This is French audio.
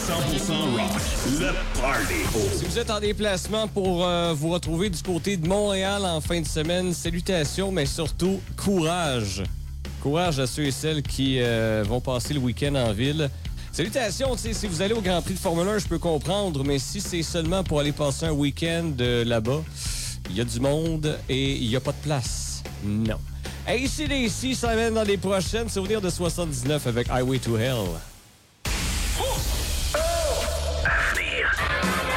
rock, le party. Si vous êtes en déplacement pour vous retrouver du côté de Montréal en fin de semaine, salutations, mais surtout courage. Courage à ceux et celles qui vont passer le week-end en ville. Salutations, tu sais, si vous allez au Grand Prix de Formule 1, je peux comprendre, mais si c'est seulement pour aller passer un week-end là-bas, il y a du monde et il n'y a pas de place. Non. AC/DC s'amène dans les prochaines souvenirs de 79 avec Highway to Hell.